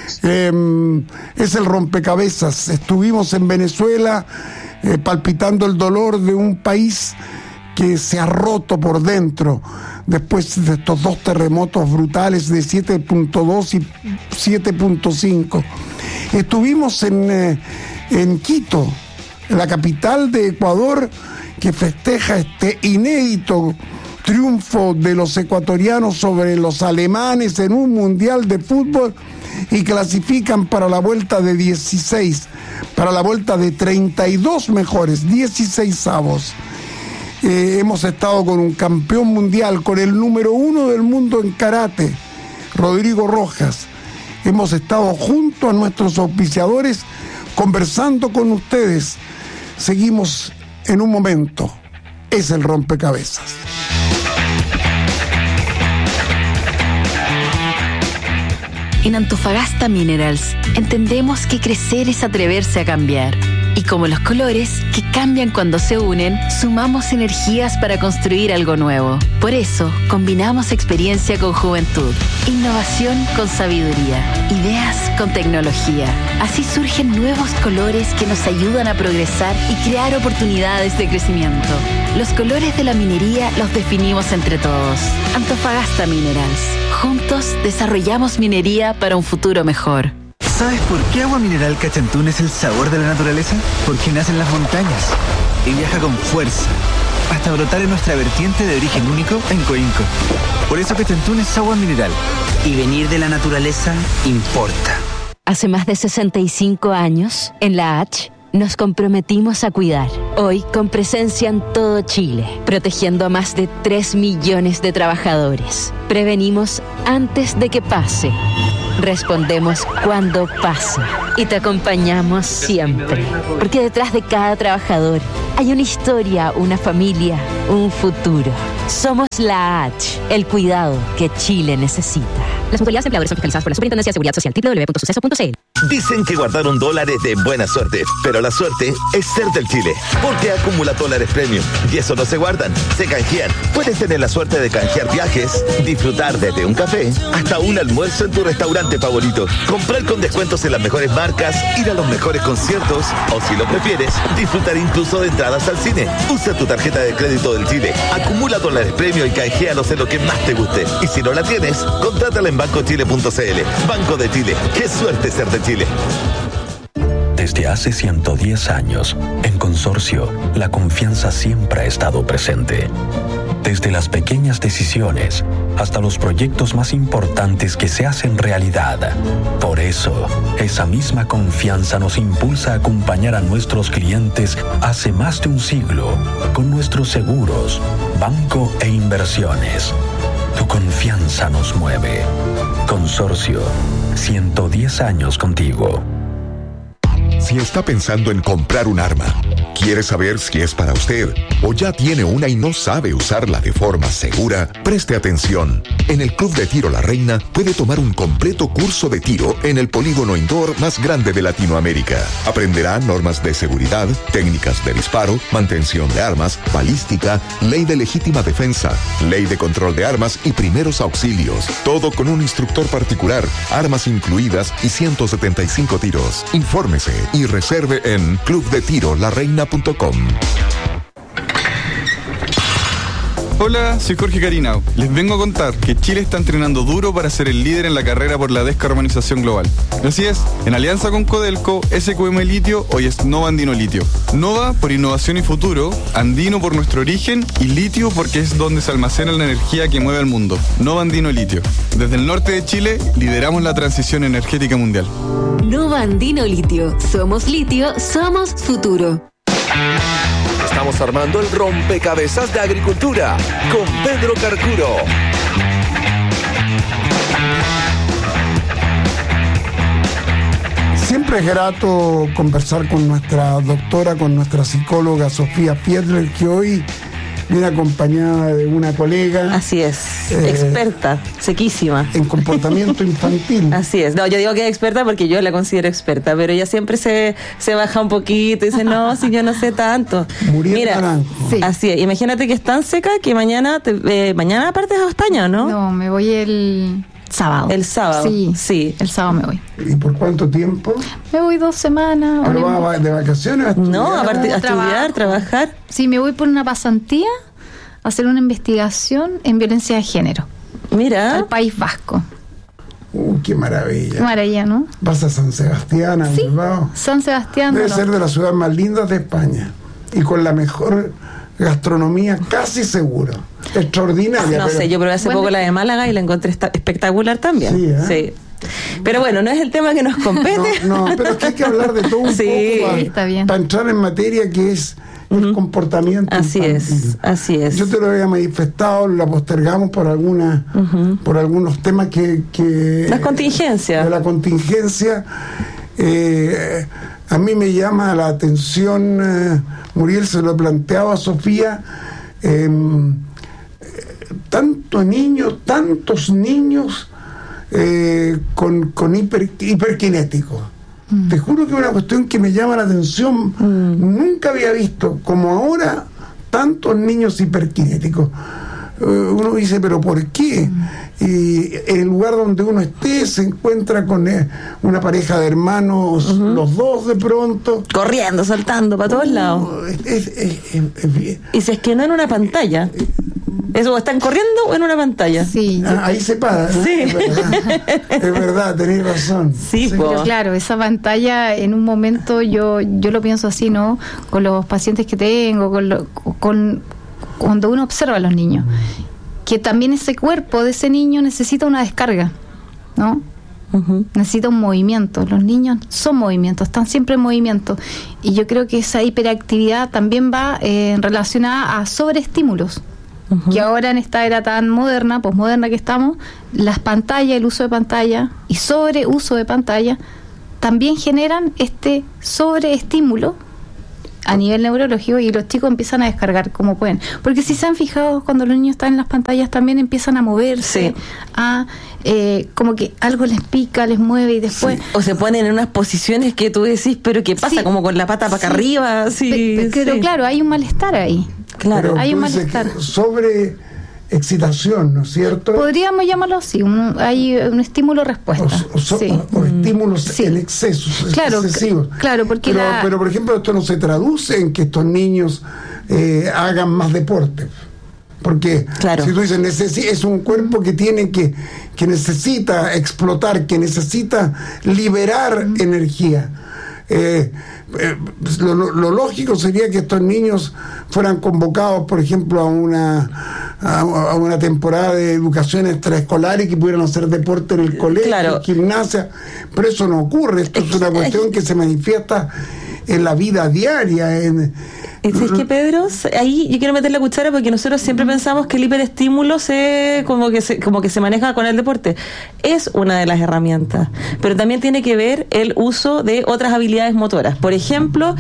Es el rompecabezas. Estuvimos en Venezuela palpitando el dolor de un país que se ha roto por dentro después de estos 2 terremotos brutales de 7.2 y 7.5. Estuvimos en Quito, la capital de Ecuador, que festeja este inédito triunfo de los ecuatorianos sobre los alemanes en un mundial de fútbol, y clasifican para la vuelta de 16, para la vuelta de 32 mejores, 16avos. Hemos estado con un campeón mundial, con el número 1 del mundo en karate, Rodrigo Rojas. Hemos estado junto a nuestros auspiciadores conversando con ustedes. Seguimos en un momento. Es el rompecabezas. En Antofagasta Minerals entendemos que crecer es atreverse a cambiar. Y como los colores, que cambian cuando se unen, sumamos energías para construir algo nuevo. Por eso, combinamos experiencia con juventud, innovación con sabiduría, ideas con tecnología. Así surgen nuevos colores que nos ayudan a progresar y crear oportunidades de crecimiento. Los colores de la minería los definimos entre todos. Antofagasta Minerals. Juntos desarrollamos minería para un futuro mejor. ¿Sabes por qué Agua Mineral Cachantún es el sabor de la naturaleza? Porque nace en las montañas y viaja con fuerza hasta brotar en nuestra vertiente de origen único en Coinco. Por eso Cachantún es agua mineral. Y venir de la naturaleza importa. Hace más de 65 años, en la H, nos comprometimos a cuidar. Hoy, con presencia en todo Chile, protegiendo a más de 3 millones de trabajadores. Prevenimos antes de que pase. Respondemos cuando pasa. Y te acompañamos siempre. Porque detrás de cada trabajador hay una historia, una familia, un futuro. Somos la H, el cuidado que Chile necesita. Las mutualidades empleadores son fiscalizadas por la Superintendencia de Seguridad Social. www.suceso.cl. Dicen que guardar un dólar es de buena suerte, pero la suerte es ser del Chile, porque acumula dólares premium. Y eso no se guardan, se canjean. Puedes tener la suerte de canjear viajes, disfrutar desde un café hasta un almuerzo en tu restaurante favorito, comprar con descuentos en las mejores marcas, ir a los mejores conciertos, o si lo prefieres, disfrutar incluso de entradas al cine. Usa tu tarjeta de crédito del Chile, acumula dólares premium y canjealos en lo que más te guste. Y si no la tienes, contrátala en bancochile.cl. Banco de Chile, qué suerte ser de Chile. Desde hace 110 años, en Consorcio, la confianza siempre ha estado presente. Desde las pequeñas decisiones hasta los proyectos más importantes que se hacen realidad. Por eso, esa misma confianza nos impulsa a acompañar a nuestros clientes hace más de un siglo con nuestros seguros, banco e inversiones. Tu confianza nos mueve. Consorcio, 110 años contigo. Si está pensando en comprar un arma, quiere saber si es para usted o ya tiene una y no sabe usarla de forma segura, preste atención. En el Club de Tiro La Reina puede tomar un completo curso de tiro en el polígono indoor más grande de Latinoamérica. Aprenderá normas de seguridad, técnicas de disparo, mantención de armas, balística, ley de legítima defensa, ley de control de armas y primeros auxilios. Todo con un instructor particular, armas incluidas y 175 tiros. Infórmese y reserve en clubdetirolareina.com. Hola, soy Jorge Carinao. Les vengo a contar que Chile está entrenando duro para ser el líder en la carrera por la descarbonización global. Así es, en alianza con Codelco, SQM Litio hoy es Nova Andino Litio. Nova por innovación y futuro, Andino por nuestro origen y Litio porque es donde se almacena la energía que mueve al mundo. Nova Andino Litio. Desde el norte de Chile lideramos la transición energética mundial. Nova Andino Litio. Somos litio, somos futuro. Estamos armando el rompecabezas de agricultura con Pedro Carcuro. Siempre es grato conversar con nuestra doctora, con nuestra psicóloga Sofía Fiedler, que hoy viene acompañada de una colega. Así es, experta, sequísima. En comportamiento infantil. Así es. No, yo digo que es experta porque yo la considero experta, pero ella siempre se baja un poquito y dice, no, si yo no sé tanto. Mira, sí. Así es. Imagínate que es tan seca que mañana partes a España, ¿no? No, me voy el sábado. El sábado. Sí, el sábado me voy. ¿Y por cuánto tiempo? Me voy 2 semanas. ¿Pero vas de vacaciones a estudiar? No, aparte a estudiar, trabajar. Sí, me voy por una pasantía a hacer una investigación en violencia de género. Mira. Al País Vasco. Qué maravilla. Qué maravilla, ¿no? ¿Vas a San Sebastián, a Bilbao? San Sebastián. Debe ser de las ciudades más lindas de España y con la mejor gastronomía, casi seguro. Extraordinaria. No sé, yo probé hace poco la de Málaga y la encontré espectacular también. Sí. Pero bueno, no es el tema que nos compete. No, pero es que hay que hablar de todo un poco para entrar en materia que es el comportamiento infantil. Así es. Yo te lo había manifestado, lo postergamos por algunos temas que las contingencias. De la contingencia. A mí me llama la atención, Muriel se lo planteaba a Sofía, tantos niños con hiperkinéticos. Te juro que es una cuestión que me llama la atención. Nunca había visto, como ahora, tantos niños hiperkinéticos. Uno dice, ¿pero por qué? Y en el lugar donde uno esté se encuentra con una pareja de hermanos, los dos de pronto. Corriendo, saltando para todos lados. Y si es que no en una pantalla. Eso, están corriendo o en una pantalla. Sí. Ahí se para, ¿no? Sí. Es verdad, tenés razón. Sí, pero claro, esa pantalla en un momento yo lo pienso así, ¿no? Con los pacientes que tengo, cuando uno observa a los niños, que también ese cuerpo de ese niño necesita una descarga, ¿no? Necesita un movimiento. Los niños son movimientos, están siempre en movimiento, y yo creo que esa hiperactividad también va relacionada a sobreestímulos, que ahora en esta era tan moderna, posmoderna que estamos, las pantallas, el uso de pantalla y sobreuso de pantalla también generan este sobreestímulo a nivel neurológico, y los chicos empiezan a descargar como pueden. Porque si se han fijado, cuando los niños están en las pantallas también empiezan a moverse, como que algo les pica, les mueve, y después... O se ponen en unas posiciones que tú decís, pero ¿qué pasa? Como con la pata para acá arriba. Pero claro, hay un malestar ahí. Claro, hay un malestar. Sobre excitación, ¿no es cierto? Podríamos llamarlo así, hay un estímulo-respuesta. O estímulos en exceso, excesivos. Claro, porque pero por ejemplo, esto no se traduce en que estos niños hagan más deporte. Porque si tú dices, es un cuerpo que tiene que necesita explotar, que necesita liberar energía. Lo lógico sería que estos niños fueran convocados, por ejemplo, a una temporada de educación extraescolar y que pudieran hacer deporte en el colegio, gimnasia, pero eso no ocurre. Esto es una cuestión que se manifiesta en la vida diaria. ¿Es que, Pedro? Ahí yo quiero meter la cuchara, porque nosotros siempre pensamos que el hiperestímulo como que se maneja con el deporte. Es una de las herramientas, pero también tiene que ver el uso de otras habilidades motoras. Por ejemplo,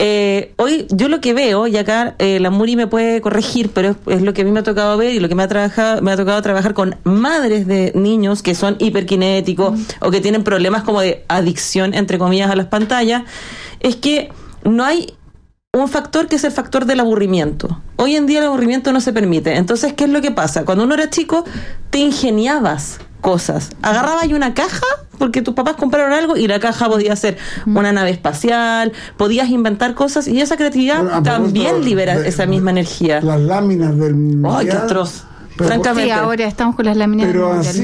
hoy yo lo que veo, y acá la Muri me puede corregir, pero es lo que a mí me ha tocado ver y lo que me ha tocado trabajar con madres de niños que son hiperkinéticos o que tienen problemas como de adicción, entre comillas, a las pantallas, es que no hay un factor que es el factor del aburrimiento. Hoy en día el aburrimiento no se permite. Entonces, ¿qué es lo que pasa? Cuando uno era chico, te ingeniabas cosas. Agarrabas una caja porque tus papás compraron algo y la caja podía ser una nave espacial, podías inventar cosas, y esa creatividad también libera esa misma energía. Las láminas del mundial. ¡Ay, qué atroz! Pero, francamente. Sí, ahora estamos con las láminas. Pero así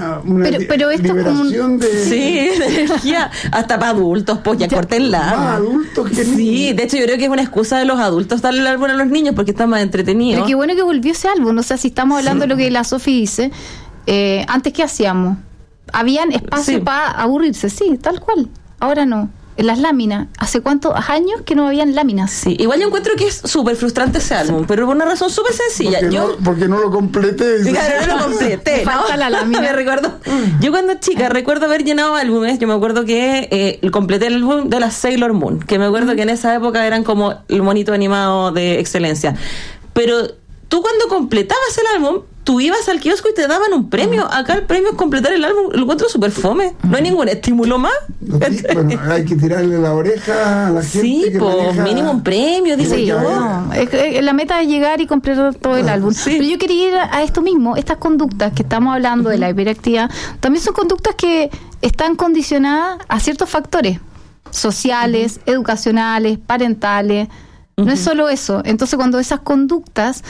pero esto es como de energía hasta para adultos, pues ya cortenla. Adultos que sí, de hecho yo creo que es una excusa de los adultos darle el álbum a los niños porque están más entretenidos. Pero qué bueno que volvió ese álbum. O sea, si estamos hablando de lo que la Sofi dice, antes ¿qué hacíamos? Habían espacio para aburrirse, sí, tal cual. Ahora no. Las láminas, ¿hace cuántos años que no habían láminas? Sí, igual yo encuentro que es súper frustrante ese álbum, pero por una razón súper sencilla. Porque no lo completé. Claro, no lo completé. Falta la lámina. Me recuerdo. Yo cuando chica recuerdo haber llenado álbumes. Yo me acuerdo que completé el álbum de la Sailor Moon, que me acuerdo que en esa época eran como el monito animado de excelencia. Pero tú cuando completabas el álbum, tú ibas al kiosco y te daban un premio. Acá el premio es completar el álbum. Lo encuentro súper fome. No hay ningún estímulo más. Bueno, hay que tirarle la oreja a la gente. Sí, pues mínimo un premio, dice yo. No, la meta es llegar y completar todo el álbum. Sí. Pero yo quería ir a esto mismo. Estas conductas que estamos hablando de la hiperactividad, también son conductas que están condicionadas a ciertos factores sociales, educacionales, parentales. No es solo eso. Entonces, cuando esas conductas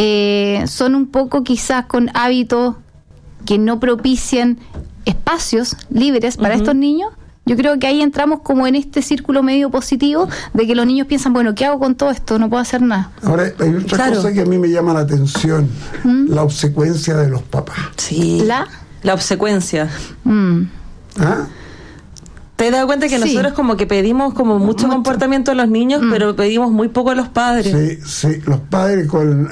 son un poco quizás con hábitos que no propicien espacios libres para estos niños, yo creo que ahí entramos como en este círculo medio positivo de que los niños piensan, bueno, ¿qué hago con todo esto? No puedo hacer nada. Ahora, hay otra cosa que a mí me llama la atención, la obsecuencia de los papás. Sí, la obsecuencia. ¿Ah? ¿Te has dado cuenta que nosotros como que pedimos como mucho comportamiento a los niños, pero pedimos muy poco a los padres? Sí, los padres con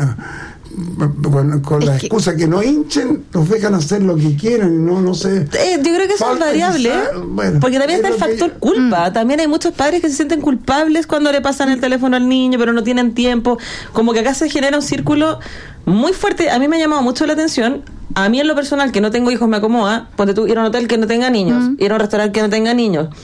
la excusa que no hinchen, los dejan hacer lo que quieran, no sé. Yo creo que eso es variable, porque también está el factor culpa. También hay muchos padres que se sienten culpables cuando le pasan el teléfono al niño, pero no tienen tiempo. Como que acá se genera un círculo muy fuerte. A mí me ha llamado mucho la atención. A mí en lo personal, que no tengo hijos, me acomoda. Ponte tú, ir a un hotel que no tenga niños, ir a un restaurante que no tenga niños.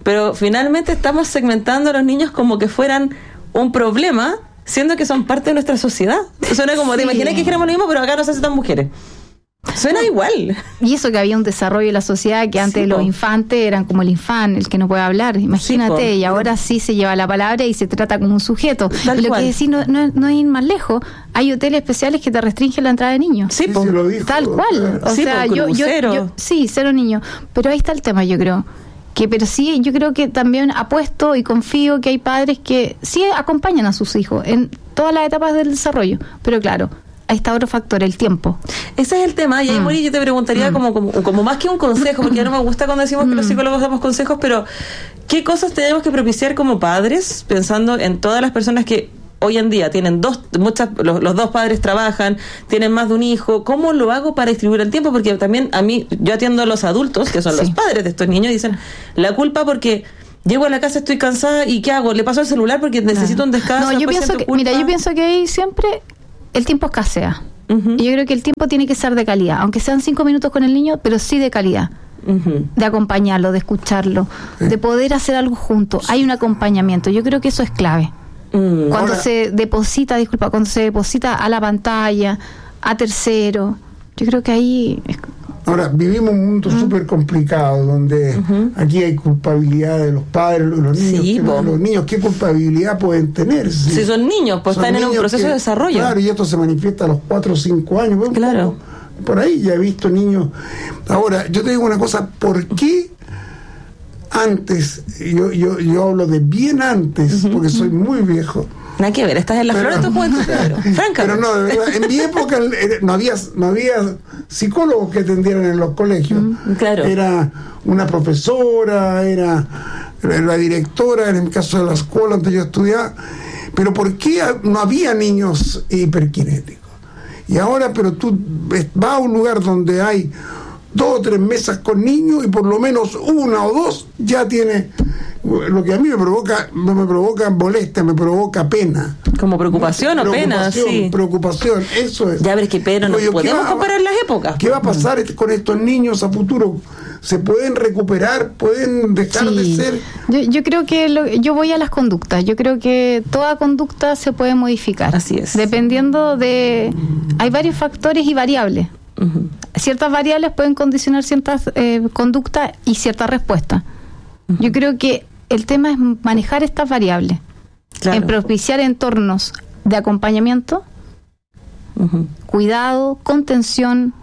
pero finalmente estamos segmentando a los niños como que fueran un problema, siendo que son parte de nuestra sociedad. Suena como, te imaginas que dijéramos lo mismo, pero acá no se aceptan mujeres. Suena igual. Y eso que había un desarrollo de la sociedad que antes los infantes eran como el infante, el que no puede hablar, imagínate, y ahora sí se lleva la palabra y se trata como un sujeto. Y lo que decís no es ir más lejos, hay hoteles especiales que te restringen la entrada de niños. Sí, se lo dijo. Tal cual. O sea, yo sí, 0 niños. Pero ahí está el tema, yo creo. Pero sí, yo creo que también apuesto y confío que hay padres que sí acompañan a sus hijos en todas las etapas del desarrollo. Pero claro, ahí está otro factor, el tiempo. Ese es el tema, y ahí, Mori, yo te preguntaría como más que un consejo, porque ya no me gusta cuando decimos que los psicólogos damos consejos, pero ¿qué cosas tenemos que propiciar como padres, pensando en todas las personas que hoy en día tienen los dos padres trabajan, tienen más de un hijo? ¿Cómo lo hago para distribuir el tiempo? Porque también yo atiendo a los adultos, que son los padres de estos niños, y dicen, la culpa porque llego a la casa, estoy cansada, ¿y qué hago? ¿Le paso el celular porque necesito un descanso? No, yo pienso que ahí siempre el tiempo escasea. Y yo creo que el tiempo tiene que ser de calidad, aunque sean 5 minutos con el niño, pero sí de calidad. De acompañarlo, de escucharlo, de poder hacer algo juntos. Hay un acompañamiento, yo creo que eso es clave. Cuando se deposita a la pantalla, a tercero, yo creo que ahí... Ahora, vivimos un mundo súper complicado, donde aquí hay culpabilidad de los padres, los niños. Los niños, ¿qué culpabilidad pueden tener? Si son niños, pues están en un proceso de desarrollo. Claro, y esto se manifiesta a los 4 o 5 años. Bueno, claro. Por ahí ya he visto niños. Ahora, yo te digo una cosa, ¿por qué antes, yo hablo de bien antes, porque soy muy viejo? Nada que ver, estás en la flor de tu juventud, Pedro. Francamente. Pero no, de verdad, en mi época no había psicólogos que atendieran en los colegios. Claro. Era una profesora, era la directora, en el caso de la escuela donde yo estudiaba. Pero ¿por qué no había niños hiperkinéticos? Y ahora, pero tú vas a un lugar donde hay 2 o 3 mesas con niños y por lo menos 1 o 2 ya tiene... Lo que a mí me provoca molestia, me provoca pena. Como preocupación o pena, sí. Preocupación, eso es. Ya ves que, pero no podemos comparar las épocas. ¿Qué va a pasar con estos niños a futuro? ¿Se pueden recuperar? ¿Pueden dejar de ser? Yo creo que yo voy a las conductas. Yo creo que toda conducta se puede modificar. Así es. Dependiendo de... Hay varios factores y variables. Ciertas variables pueden condicionar ciertas conductas y ciertas respuestas. Yo creo que el tema es manejar estas variables, en propiciar entornos de acompañamiento, cuidado, contención,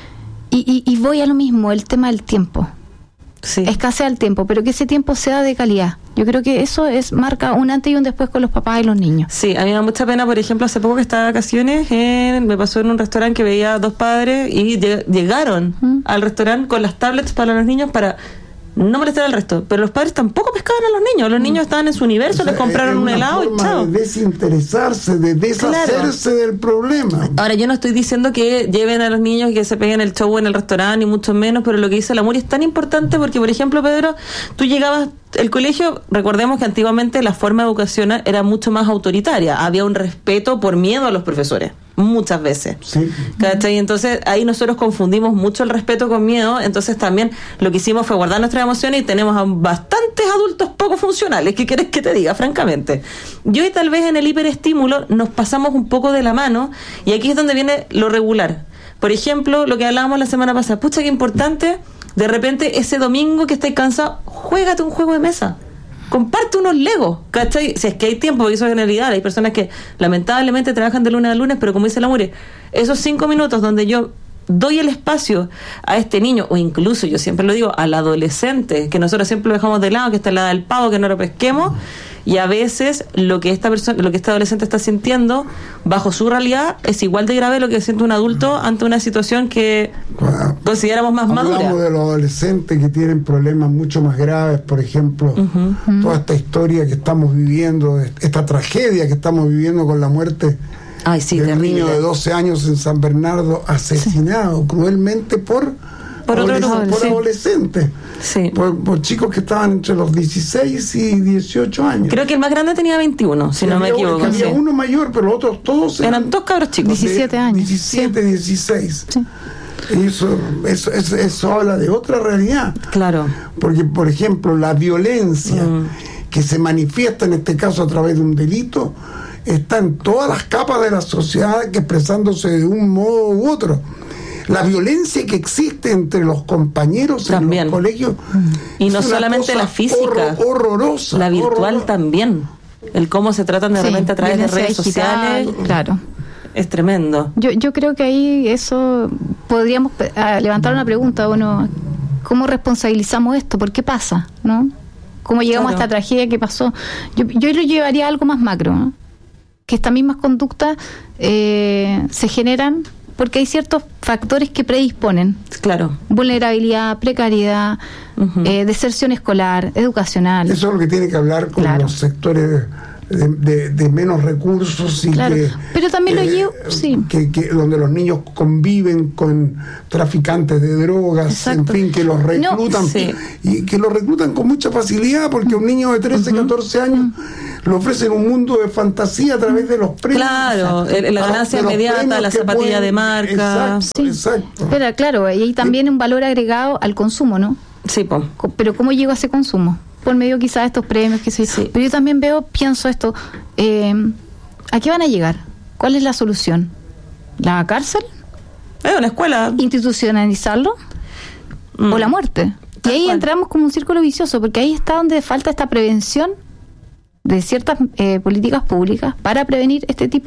y voy a lo mismo, el tema del tiempo. Escasea el tiempo, pero que ese tiempo sea de calidad. Yo creo que eso marca un antes y un después con los papás y los niños. Sí, a mí me da mucha pena, por ejemplo, hace poco que estaba de vacaciones, me pasó en un restaurante que veía 2 padres y llegaron al restaurante con las tablets para los niños para no molestar al resto, pero los padres tampoco pescaban a los niños estaban en su universo, les compraron un helado y chao. De desinteresarse, de deshacerse del problema. Ahora, yo no estoy diciendo que lleven a los niños y que se peguen el show en el restaurante, ni mucho menos, pero lo que dice la Muri es tan importante porque, por ejemplo, Pedro, tú llegabas, el colegio, recordemos que antiguamente la forma de educación era mucho más autoritaria, había un respeto por miedo a los profesores. Muchas veces. ¿Cachai? Entonces ahí nosotros confundimos mucho el respeto con miedo. Entonces también lo que hicimos fue guardar nuestras emociones y tenemos a bastantes adultos poco funcionales. ¿Qué quieres que te diga? Francamente, yo y tal vez en el hiperestímulo nos pasamos un poco de la mano, y aquí es donde viene lo regular. Por ejemplo, lo que hablábamos la semana pasada, pucha, qué importante, de repente ese domingo que estáis cansados, juégate un juego de mesa, comparte unos Legos, ¿cachai? Si es que hay tiempo, porque eso es generalidad. Hay personas que lamentablemente trabajan de lunes a lunes, pero como dice la Muri, esos 5 minutos donde yo doy el espacio a este niño, o incluso, yo siempre lo digo, al adolescente, que nosotros siempre lo dejamos de lado, que está en la edad del pavo, que no lo pesquemos, y a veces lo que este adolescente está sintiendo bajo su realidad es igual de grave lo que siente un adulto ante una situación que consideramos más madura. Hablamos de los adolescentes que tienen problemas mucho más graves, por ejemplo, toda esta historia que estamos viviendo, esta tragedia que estamos viviendo con la muerte de un niño de 12 años en San Bernardo, asesinado cruelmente por adolescentes, por chicos que estaban entre los 16 y 18 años. Creo que el más grande tenía 21, si no me equivoco. Había uno mayor, pero los otros todos eran 2 cabros chicos. 17 años. 17, 16. Eso habla de otra realidad. Claro. Porque, por ejemplo, la violencia que se manifiesta en este caso a través de un delito está en todas las capas de la sociedad, que expresándose de un modo u otro. La violencia que existe entre los compañeros también en los colegios, y no solamente la física, horrorosa, la virtual también, el cómo se tratan de repente a través de redes sociales, claro, es tremendo. Yo creo que ahí eso podríamos levantar una pregunta, bueno, ¿cómo responsabilizamos esto? ¿Por qué pasa? ¿No? ¿Cómo llegamos a esta tragedia que pasó? Yo lo llevaría a algo más macro, ¿no? Que estas mismas conductas se generan porque hay ciertos factores que predisponen. Claro. Vulnerabilidad, precariedad, deserción escolar, educacional. Eso es lo que tiene que hablar con los sectores de menos recursos y pero también lo llevo, que donde los niños conviven con traficantes de drogas, en fin, que los reclutan y que los reclutan con mucha facilidad, porque un niño de 13, 14 años le ofrecen un mundo de fantasía a través de los premios. Claro, la ganancia inmediata, la zapatilla de marca. Exacto. Pero claro, y hay también un valor agregado al consumo, ¿no? Sí, pero ¿cómo llegó a ese consumo? Por medio quizás de estos premios, pero yo también pienso esto, ¿a qué van a llegar? ¿Cuál es la solución? ¿La cárcel? ¿Una escuela? ¿Institucionalizarlo? ¿O la muerte? Y ahí entramos como un círculo vicioso, porque ahí está donde falta esta prevención de ciertas políticas públicas para prevenir este tipo